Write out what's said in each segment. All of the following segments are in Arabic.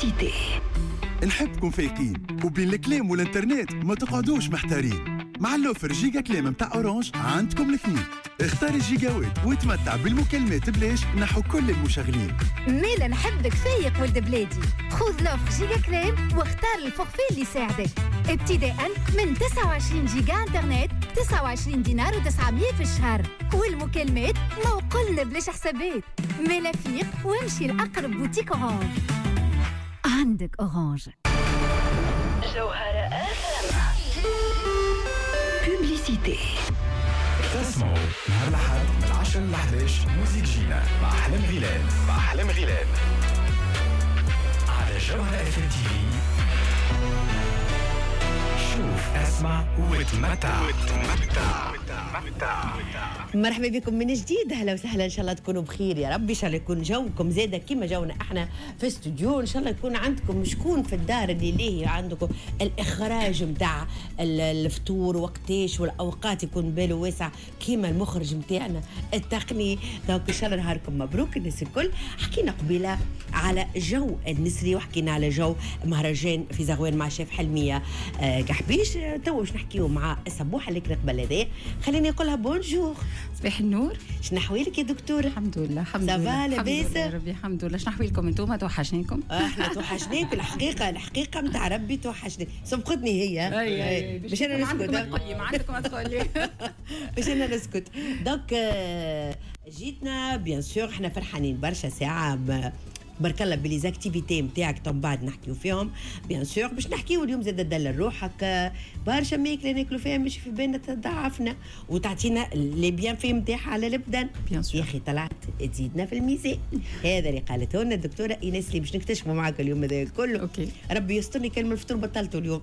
بوبليسيتي. نحبكم فايقين وبين الكلام والانترنت ما تقعدوش محتارين. مع اللوفر جيجا كلام متاع اورانج عندكم الاثنين. اختار الجيجاوات وتمتع بالمكالمات بلاش نحو كل المشغلين. ميلا نحبك فايق ولد بلادي. خذ لوفر جيجا كلام واختار الفورفي اللي يساعدك. ابتداء من 29 جيجا انترنت 29 دينار و900 في الشهر، والمكالمات موقلنا بلاش حسابات. ميلا فيق وامشي لأقرب بوتيك اورانج. عندك اورانج. جوهرة FM. بوبليسيتي. تسمعوا نهار الأحد من 10 ل 11 موزيك جينا مع أحلام غيلان على جوهرة FM TV. شوف اسمع وتمتع. مرحبا بكم من جديد. اهلا وسهلا، ان شاء الله تكونوا بخير يا رب. ان شاء الله يكون جوكم زاده كما جونا احنا في استوديو. ان شاء الله يكون عندكم شكون في الدار اللي ليه عندكم الاخراج نتاع الفطور وقتاش والاوقات يكون باله واسع كما المخرج نتاعنا التقني. دونك ان شاء الله نهاركم مبروك الناس الكل. حكينا قبيله على جو النسري وحكينا على جو مهرجان في زغوان مع شيف حلميه قحبيش. تو باش نحكيو مع الصبوحه اللي كانت قبل هذا. خليني نقولها بونجور. صباح النور. شنو احوالك يا دكتوره؟ الحمد لله الحمد لله. لله لاباس يا ربي الحمد لله. شنو احوالكم انتم؟ توحشنيكم. احنا توحشناك. الحقيقه نتاع ربي توحشني. سبقتني هي. اي باش انا نسكت. ما عندكم تقولي باش انا نسكت. دونك جيتنا بيان سور احنا فرحانين برشا ساعه بارك الله بلي زاكتيفيتي نتاعك تو بعد نحكيو فيهم بيان سور. باش نحكيو اليوم زاد تدلل روحك برشا ماكله ناكلوا فيها مش في بالنا تضعفنا وتعطينا لي بيان في نتاعها على البدن. بيان سور يا اخي طلعت تزيدنا في الميزان. هذا اللي قالته لنا الدكتوره ايناس اللي باش نكتشفوا معاك اليوم هذا كله. اوكي ربي يسترني كلمه الفطور بطلته اليوم.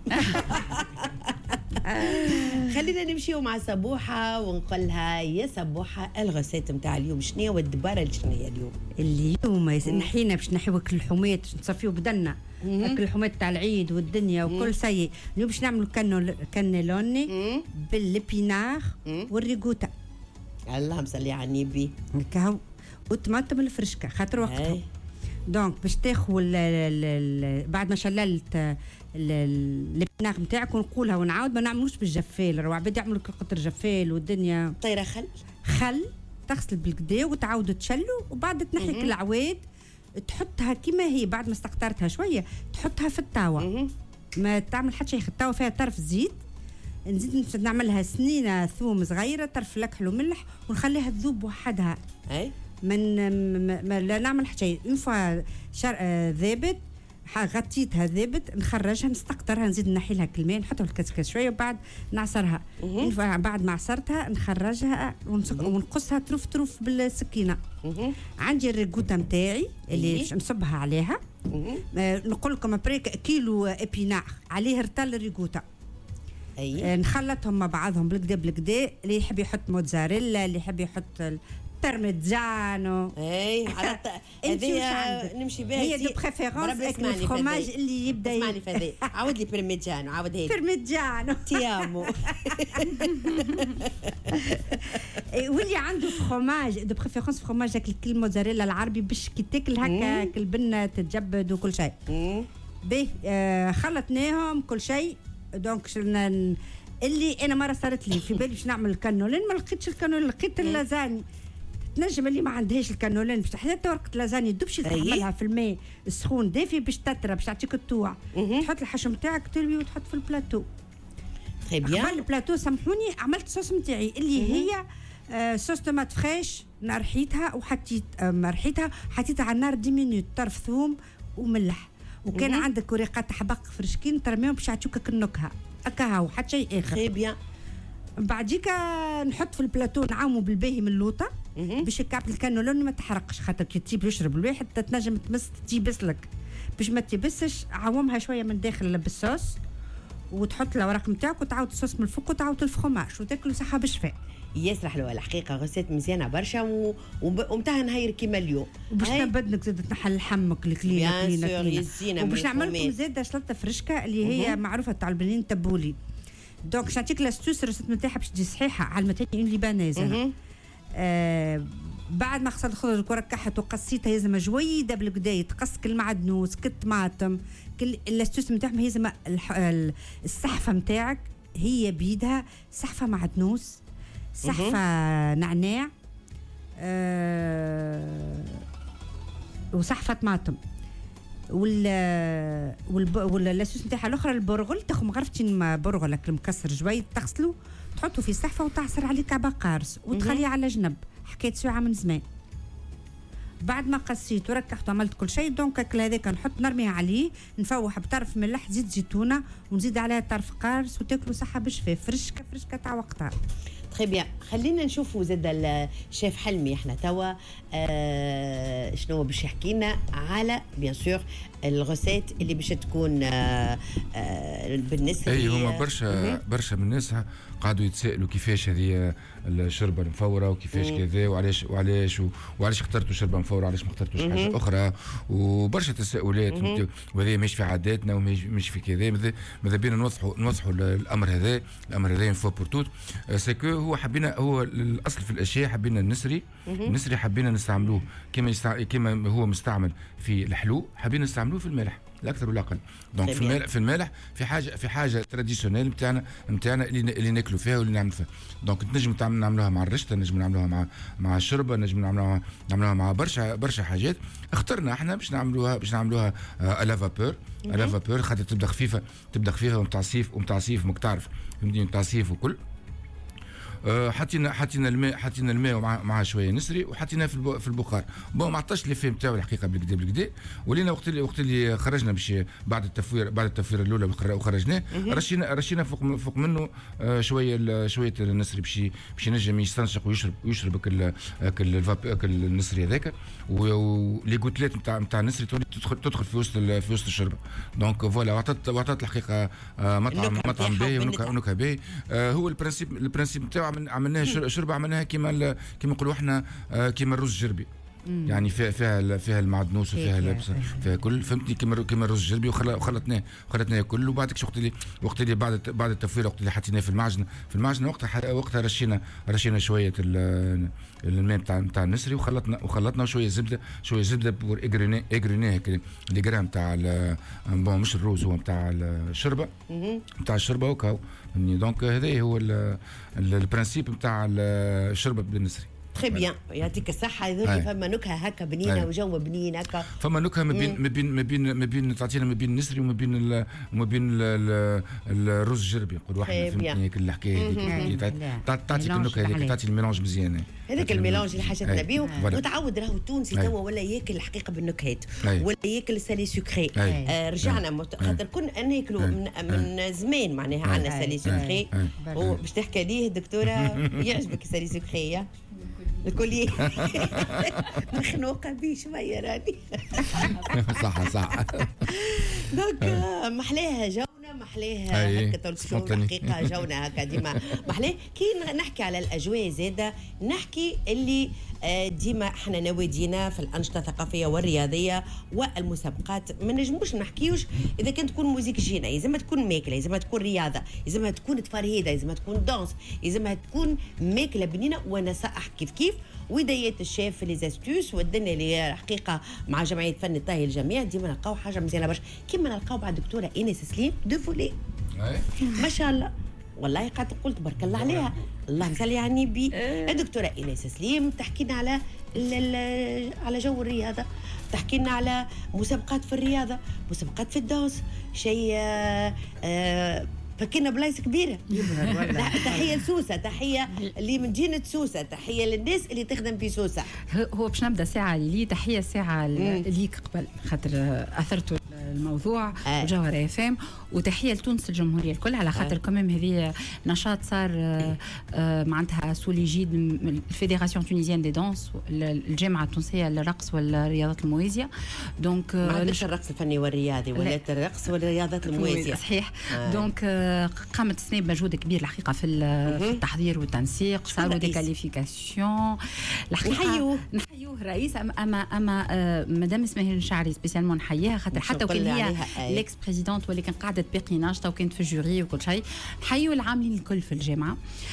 خلينا نمشيو مع صبوحه ونقولها يا صبوحه الغسات نتاع اليوم شنو والدباره اللي شنو هي اليوم نحينا باش نحيوك الحميات نصفيو بدلنا اكل الحميات تاع العيد والدنيا وكل شيء. اليوم باش نعملوا كانيلوني بالبينار والريغوتا. اللهم صل على النبي. هكا والطماطم الفرشكه خاطر وقتهم. دونك باش تاخذ بعد ما شللت البينار نتاعك ونقولها ونعاود ما نعملوش بالجفال. راه عباد يعملوا قطر جفال والدنيا طيره خل تغسل بالكدا وتعاود تشلو وبعد تنحيك العواد تحطها كما هي بعد ما استقطرتها شويه تحطها في الطاوه. ما تعمل حتى شيء. الطاوه فيها طرف زيت نزيد نعملها سنينه ثوم صغيره طرف لكحل وملح ونخليها تذوب وحدها. اي ما لا نعمل حتى شيء. اون فوا ذابت غطيتها ذابت نخرجها نستقطرها نزيد نحي لها كلمه نحطها في الكسكس شويه وبعد نعصرها. بعد ما عصرتها نخرجها ونقصها تروف بالسكينه. عندي الريغوتا نتاعي اللي باش نصبها عليها. نقول لكم بريك كيلو ابينار عليه رطل الريغوتا. نخلطهم مع بعضهم بالكدا اللي يحب يحط موتزاريلا اللي يحب يحط بارميجانو. اي على هذه نمشي بها هي دو بريفيرونس الفرماج اللي يبدا اسمعني في هذه. عاود لي بارميجانو. عاود هي بارميجانو تيامو. واللي عنده فرماج دو بريفيرونس فرماج هاك الموتزاريلا العربي باش كي تاكل هكا البنه تتجبد وكل شيء. باهي خلطناهم كل شيء. دونك اللي انا مره صارت لي في بالي باش نعمل الكانولين ما لقيتش الكانولين لقيت اللازاني. تنجم اللي ما عندهاش الكانولين باش حتى ورقه لازاني تدبش تعملها في الماء السخون دافي باش تطرى باش تعطيك الطوع. تحط الحشو نتاعك تروي وتحط في البلاتو. تري بيان. قبل البلاتو سامحوني عملت صوص نتاعي اللي هي صوص طماط فريش رحيتها وحطيت رحيتها حطيتها على النار 10 مينوت طرف ثوم وملح. وكان عندك ورقات حبق فرشكين ترميهم باش يعطيوك النكهه هكا وحتى شيء اخر. تري بيان. بعديك نحط في البلاتو نعاومو بالباهي من اللوطه باش الكعب الكانولون ما تحرقش خاطر كي تجيب يشرب الواحد تنجم تمس تيبس لك. باش ما تيبسش عومها شويه من داخل بالصوص وتحط الاوراق نتاعك وتعاود الصوص من الفوق وتعاود الفرماج وتاكلوا صحه بالشفاء. ياسر حلوه الحقيقه. غسات مزيانه برشا ومتاع نهير كيما اليوم. وباش بدنك زاد تنحل حمك الكلينه وباش نعمل لكم زاد سلطه فرشكه اللي هي معروفه تاع البنين تبولي. دونك باش نعطيك لاستوس الرسمه نتاعها باش تجي صحيحه على المتين ليبانيز. بعد ما غسلت الخضر الكره كحت وقصيتها يلزم جويده بالكدا تقص كل معدنوس كل طماطم كل الاستوس نتاعهم يلزم السحفه نتاعك هي بيدها سحفه معدنوس سحفه نعناع وسحفه طماطم واللاسوس نتاعها الاخرى البرغل تاخذ مغرفتين برغل المكسر جويد تغسلو تحطه في السحفه وتعصر عليه كعبه قارص وتخليه على جنب حكايه ساعه من زمان بعد ما قصيت وركحت وعملت كل شيء دونك اكل هذاك نحط نرميه عليه نفوح بطرف ملح زيت زيتونه ونزيد عليها طرف قارص وتاكلوا صحه بشفاف فرشكه تاع وقتها. تري بيان خلينا نشوفوا زاد الشيف حلمي احنا توا شنو باش يحكي لنا على بيان سور الغوسيت اللي باش تكون بالنسبه اي هما برشا من الناس قاعدوا يتسائلوا كيفاش هذه الشربه المفوره وكيفاش كذا وعلاش اخترتوا شربه مفوره علاش ما اخترتوش حاجه اخرى وبرشا تساؤلات وهذا مش في عاداتنا ومش في كذا ماذا بينا نوضحوا الامر هذا فو بور توت سكو هو حبينا هو الاصل في الاشياء حبينا النسري حبينا نستعملوه كما هو مستعمل في الحلو حبينا نستعملوه في الملح الاكثر والاقل دونك في الملح في حاجه تراديسيونيل نتاعنا اللي ناكلوا فيها واللي نعملوا فيها دونك نجم نعملوها مع الرشته نجم نعملوها مع الشربه نجم نعملوها مع برشا حاجات اخترنا احنا باش نعملوها على فابور خاطر تبدا خفيفه ومتعصيف ماك تعرف فهمتني تعصيف وكل حطينا الماء مع شويه نسري وحطيناه في البخار ما عطاش لي فيم تاعو الحقيقه بالكدا ولينا وقت اللي خرجنا باش بعد التفوير الاولى وخرجناه رشينا فوق منه شويه النسري باش ينجم يستنشق ويشرب النسري هذاك ولي غوتليت نتاع النسري تدخل في وسط الشربه دونك فوالا وعطات الحقيقه مطعم باهي ونكهه باهي هو البرانسيب نتاعو عملناها شربه عملناها كيما نقولوا احنا كيما الرز الجربي يعني فيها المعدنوس وفيها كل فهمتني كيما الرز الجربي وخلطناه كله وبعد وقت اللي بعد التفوير وقت اللي حطيناه في المعجن وقتها رشينا شويه الماء نتاع النسري وخلطنا شويه زبده بور اغرينيه لي جرام تاع بون مش الروز هو نتاع الشربه وكاو دونك هذا هو البرانسيب نتاع الشربه بالنسري. تري بيان يعطيك الصحة يظهر فما نكهة هكا بنينة وجو بنين هكا فما نكهة ما بين تعطينا ما بين النسري وما بين الرز الجربي نقولوا احنا فهمتني هيك الحكاية هذيك تعطيك النكهة هذيك تعطي الميلانج مزيان هذاك الميلانج اللي حاجتنا بيه متعود راهو التونسي توا ولا ياكل الحقيقة بالنكهات ولا ياكل السالي سكري رجعنا خاطر كنا ناكلوا من زمان معناها عندنا سالي سكري باش تحكي ليه الدكتورة يعجبك السالي سكري الكلية مخنوقة بيه شوية راني صح دونك محلاها جونا محلاها هكا تلسكون الحقيقة جونا هكا ديما محلاه كي نحكي على الأجواء زادة نحكي اللي ديما احنا نوادينا في الأنشطة الثقافية والرياضية والمسابقات ما نجموش نحكيوش إذا كانت تكون موسيقى جينا لازم تكون ماكلة لازم تكون رياضة لازم تكون تفرهيدة لازم تكون دانس لازم تكون ماكلة بنينة ونصائح كيف ودايات الشيف لي زاستوس والدنيا اللي حقيقة مع جمعية فن الطهي الجميع ديما نلقاو حاجة مزيانة برشا كيما نلقاو بعد دكتورة إيناس سليم دو فولي ما شاء الله والله قاعد قلت تبارك الله عليها الله صل على النبي الدكتورة إيناس سليم تحكي لنا على جو الرياضة تحكي لنا على مسابقات في الرياضة مسابقات في الدانس شيء فكنا بلايص كبيره تحيه لسوسه تحيه اللي من مدينه سوسه تحيه للناس اللي تخدم في سوسه هو باش نبدا ساعه لي تحيه ساعه ليك قبل خاطر اثرتوا الموضوع جوهر FM وتحيه لتونس الجمهوريه الكل على خاطر كمان هذه نشاط صار معناتها سولي جيد الفيدراسيون تونيزيان دي دانس الجامعه التونسيه للرقص والرياضات الموازيه دونك مش الرقص الفني والرياضي ولا الرقص والرياضات الموازيه صحيح دونك قامت السنه بمجهود كبير الحقيقه في التحضير والتنسيق صاروا دي كاليفيكاسيون الحقيقه نحيوه الرئيس اما مدام اسماعيل الشعري سبيسيالمون نحييها خاطر حتى وكان هي الاكس بريزيدونت واللي كان قاعده تبقي ناشطه وكانت في الجوري وكل شيء. نحيوا العاملين الكل في الجامعه.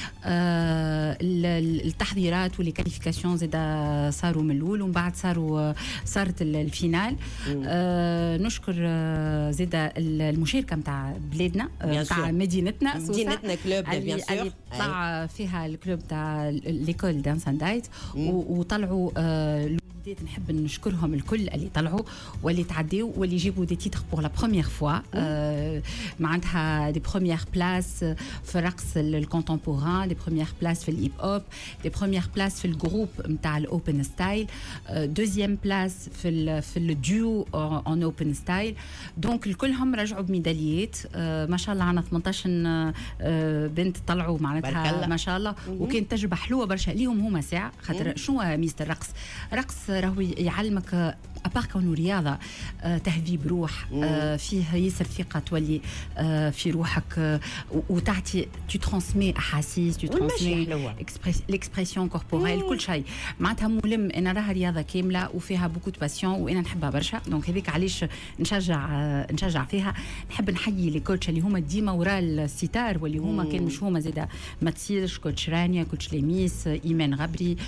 التحضيرات واللي كاليفيكاسيون زاد صاروا من الاول ومن بعد صارت الفينال. نشكر زاد المشاركه نتاع بلادنا نتاع مدينتنا كلوب بيان سور طلع فيها الكلوب تاع ليكول دانس اند دايت وطلعوا نحب نشكرهم الكل اللي طلعوا واللي تعديوا واللي جابوا دي تيتر بور لا بروميير فوا. معناتها دي بروميير بلاس في الرقص الكونتمبوران، دي بروميير بلاس في الهيب هوب، دي بروميير بلاس في الجروب نتاع الاوبن ستايل، دوزيام بلاس في الديو اون اوبن ستايل. دونك الكلهم رجعوا بميداليات. ما شاء الله عندنا 18 بنت طلعوا معناتها ما شاء الله. وكانت تجربه حلوه برشا ليهم هما ساعه خاطر شنو ميزه الرقص؟ رقص راهو يعلمك ابار كونه رياضه تهذيب روح، فيه ياسر ثقه تولي في روحك وتعطي تو ترانسمي احاسيس، تو ترانسمي ليكسبرسيون كوربوريل كل شيء معناتها ملم. انا راها رياضه كامله وفيها بوكو دو باسيون وانا نحبها برشا. دونك هذيك علاش نشجع فيها. نحب نحيي لي كوتش اللي هما ديما وراء الستار واللي هما كان مش هما زاده ما تصيرش. كوتش رانيا، كوتش لميس، ايمان غبري،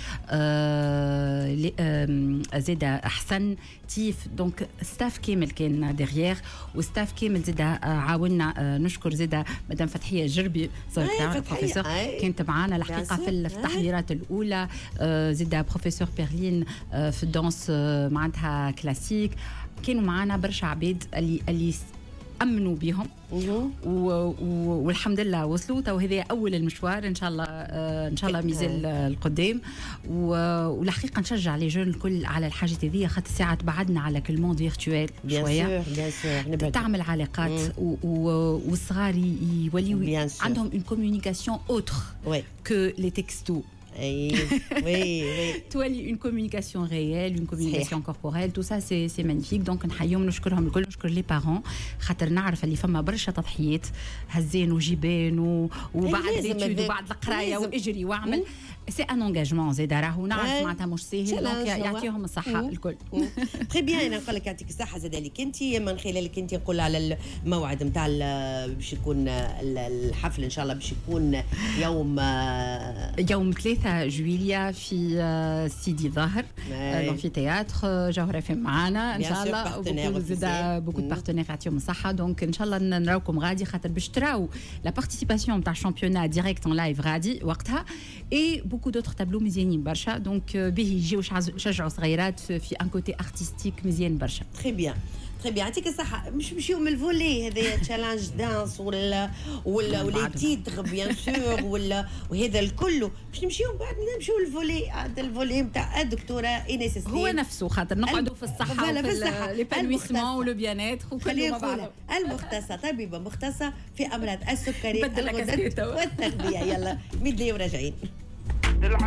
زاده احسن تيف. دونك ستاف كامل كان ديغيير وستاف كامل زاده عاوننا. نشكر زاده مدام فتحيه الجربي بروفيسور كانت معنا الحقيقه في التحضيرات الاولى. زاده بروفيسور بيرلين في الدانس معناتها كلاسيك. كانوا معنا برشا عباد اللي امنوا بهم والحمد لله وصلوا. تو هذا اول المشوار ان شاء الله مازال القدام. والحقيقه نشجع لي جون الكل على الحاجات هذه خاطر ساعات بعدنا على كل موند فيرتوال شويه تعمل علاقات والصغار يوليو عندهم اون كومونيكاسيون اوتر كو لي تكستو. تولي une communication réelle, une communication corporelle, tout ça c'est magnifique. Donc نحييهم نشكرهم الكل. نشكر لي بارون خاطر نعرف اللي فما برشا تضحيات هزين وجبان وبعد ليتود وبعد القرايه واجري واعمل. سي ان انجاجمون زاد راهو نعرف معناتها مش ساهل. دونك يعطيهم الصحه الكل. تري بيان. انا نقول لك يعطيك الصحه زاد لك انت من خلالك انت نقول على الموعد نتاع باش يكون الحفل ان شاء الله باش يكون يوم 3 جويليا في سيدي ظاهر الانفيتياتر جوهر FM معانا ان شاء الله. زاد بوكو بارتنير يعطيهم الصحه. دونك ان شاء الله نراوكم غادي خاطر باش تراو لا بارتيسيباسيون نتاع الشامبيونا ديريكت اون لايف غادي وقتها اي بوكو دوتر تابلو مزيانين برشا. دونك به يجيو يشجعوا صغيرات في ان كوتي ارتستيك مزيان برشا. تري بيان تري بيان. يعطيك الصحة. مش نمشيو من الفولي هذايا تشالنج دانس ولا لي تيتر بيان سور وهذا الكل باش نمشيو بعد نمشيو للفولي. هذا الفولي نتاع الدكتورة ايناس سليم هو نفسه خاطر نقعدوا في الصحة وفي ليبانويسمون ولو خلينا نقولوا المختصة طبيبة مختصة في أمراض السكري والتغذية. يلا ميدلي وراجعين.